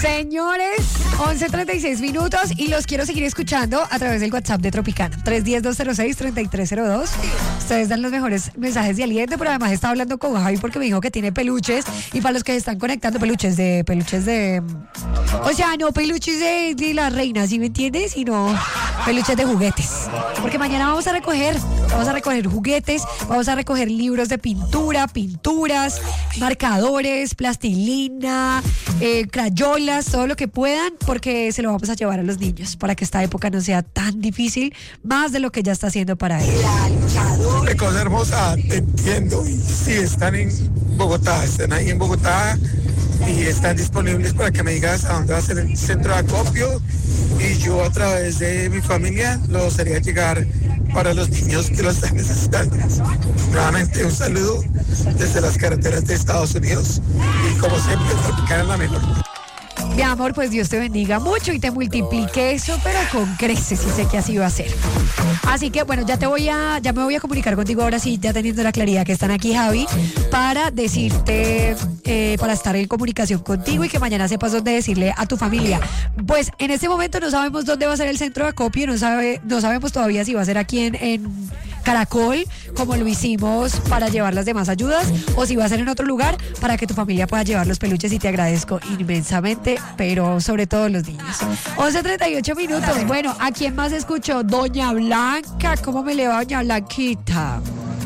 Señores, 11:36 minutos y los quiero seguir escuchando a través del WhatsApp de Tropicana. 310-206-3302. Ustedes dan los mejores mensajes de aliento, pero además estaba hablando con Javi porque me dijo que tiene peluches. Y para los que se están conectando, peluches de... O sea, no peluches de la reina, ¿sí me entiendes? Sino peluches de juguetes. Porque mañana vamos a recoger juguetes, vamos a recoger libros de pintura, pinturas, marcadores, plastilina, crayolas, todo lo que puedan, porque se lo vamos a llevar a los niños para que esta época no sea tan difícil, más de lo que ya está haciendo para ellos. Qué cosa hermosa, te entiendo. Y sí, están en Bogotá, están ahí en Bogotá y están disponibles para que me digas a dónde va a ser el centro de acopio, y yo a través de mi familia los haría llegar para los niños que lo están necesitando. Nuevamente un saludo desde las carreteras de Estados Unidos y como siempre Tropicana la mejor. Mi amor, pues Dios te bendiga mucho y te multiplique eso, pero con creces, y sé que así va a ser. Así que bueno, ya me voy a comunicar contigo ahora sí, ya teniendo la claridad que están aquí, Javi, para decirte, para estar en comunicación contigo y que mañana sepas dónde decirle a tu familia. Pues en este momento no sabemos dónde va a ser el centro de acopio, no sabemos todavía si va a ser aquí en Caracol, como lo hicimos para llevar las demás ayudas, o si va a ser en otro lugar para que tu familia pueda llevar los peluches, y te agradezco inmensamente, pero sobre todo los niños. 11:38 minutos. Bueno, ¿a quién más escucho? Doña Blanca. ¿Cómo me le va, doña Blanquita?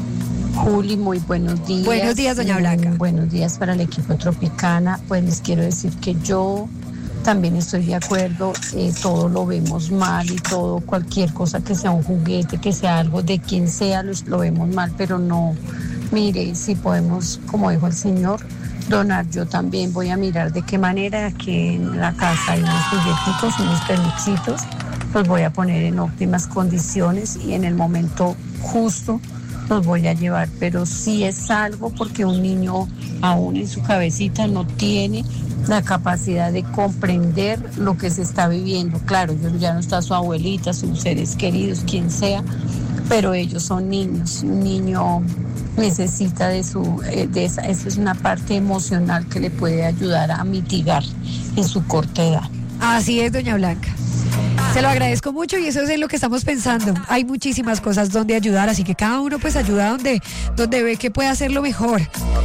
Juli, muy buenos días. Buenos días, doña Blanca. Buenos días para el equipo Tropicana. Pues les quiero decir que yo también estoy de acuerdo, todo lo vemos mal, y todo, cualquier cosa que sea un juguete, que sea algo de quien sea, lo vemos mal, pero no, mire, si podemos, como dijo el señor, donar. Yo también voy a mirar de qué manera, que en la casa hay unos juguetitos, unos peluchitos, los voy a poner en óptimas condiciones y en el momento justo los voy a llevar, pero sí es algo, porque un niño aún en su cabecita no tiene la capacidad de comprender lo que se está viviendo. Claro, ya no está su abuelita, sus seres queridos, quien sea, pero ellos son niños. Un niño necesita eso es una parte emocional que le puede ayudar a mitigar en su corta edad. Así es, doña Blanca. Se lo agradezco mucho, y eso es en lo que estamos pensando. Hay muchísimas cosas donde ayudar, así que cada uno pues ayuda donde ve que puede hacerlo mejor.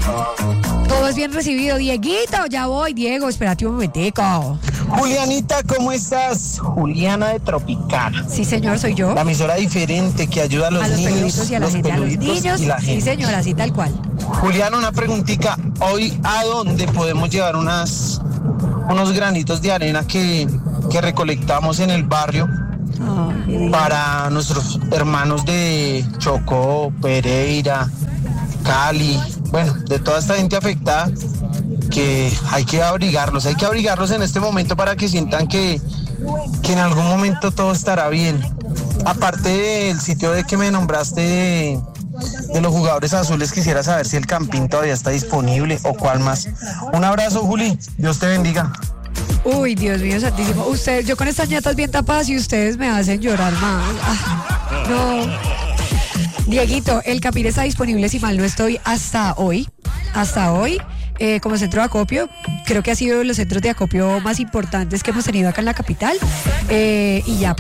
Todo es bien recibido. Dieguito, ya voy. Diego, espérate un momentico. Julianita, ¿cómo estás? Juliana de Tropicana. Sí, señor, soy yo. La emisora diferente que ayuda a los niños, peluditos y a la gente, a los niños. Y la gente. Sí, señora, así tal cual. Juliana, una preguntita. Hoy, ¿a dónde podemos llevar unos granitos de arena que recolectamos en el barrio para nuestros hermanos de Chocó, Pereira, Cali, bueno, de toda esta gente afectada, que hay que abrigarlos en este momento para que sientan que en algún momento todo estará bien? Aparte del sitio de que me nombraste de los jugadores azules, quisiera saber si el campín todavía está disponible o cuál más. Un abrazo, Juli, Dios te bendiga. Uy, Dios mío santísimo. Yo con estas ñatas bien tapadas y ustedes me hacen llorar más. No. Dieguito, el campín está disponible, si mal no estoy, hasta hoy. Como centro de acopio. Creo que ha sido de los centros de acopio más importantes que hemos tenido acá en la capital. Y ya